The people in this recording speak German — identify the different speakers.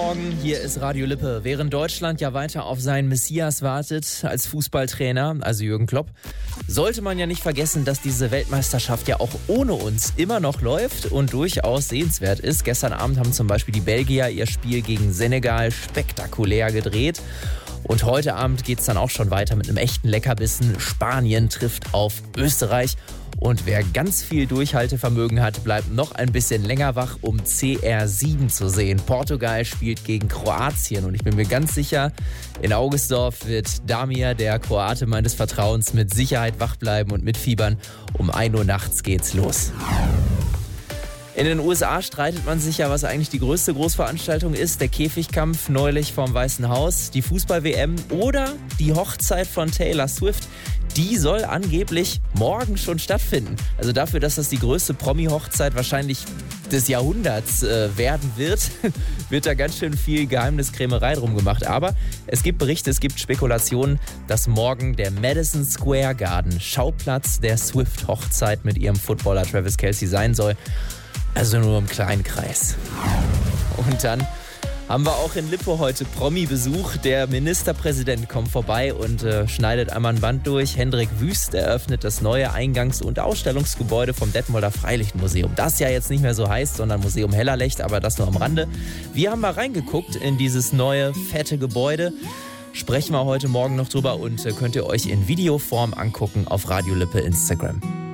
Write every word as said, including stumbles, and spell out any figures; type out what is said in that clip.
Speaker 1: Morgen, hier ist Radio Lippe. Während Deutschland ja weiter auf seinen Messias wartet als Fußballtrainer, also Jürgen Klopp, sollte man ja nicht vergessen, dass diese Weltmeisterschaft ja auch ohne uns immer noch läuft und durchaus sehenswert ist. Gestern Abend haben zum Beispiel die Belgier ihr Spiel gegen Senegal spektakulär gedreht. Und heute Abend geht es dann auch schon weiter mit einem echten Leckerbissen. Spanien trifft auf Österreich. Und wer ganz viel Durchhaltevermögen hat, bleibt noch ein bisschen länger wach, um C R sieben zu sehen. Portugal spielt gegen Kroatien und ich bin mir ganz sicher, in Augustdorf wird Damir, der Kroate meines Vertrauens, mit Sicherheit wach bleiben und mitfiebern. Um ein Uhr nachts geht's los. In den U S A streitet man sich ja, was eigentlich die größte Großveranstaltung ist. Der Käfigkampf neulich vorm Weißen Haus, die Fußball-W M oder die Hochzeit von Taylor Swift. Die soll angeblich morgen schon stattfinden. Also dafür, dass das die größte Promi-Hochzeit wahrscheinlich des Jahrhunderts äh, werden wird, wird da ganz schön viel Geheimniskrämerei drum gemacht. Aber es gibt Berichte, es gibt Spekulationen, dass morgen der Madison Square Garden Schauplatz der Swift-Hochzeit mit ihrem Footballer Travis Kelce sein soll. Also nur im kleinen Kreis. Und dann haben wir auch in Lippe heute Promi-Besuch. Der Ministerpräsident kommt vorbei und äh, schneidet einmal ein Band durch. Hendrik Wüst eröffnet das neue Eingangs- und Ausstellungsgebäude vom Detmolder Freilichtmuseum. Das ja jetzt nicht mehr so heißt, sondern Museum Hellerlecht, aber das nur am Rande. Wir haben mal reingeguckt in dieses neue, fette Gebäude. Sprechen wir heute Morgen noch drüber und äh, könnt ihr euch in Videoform angucken auf Radio Lippe Instagram.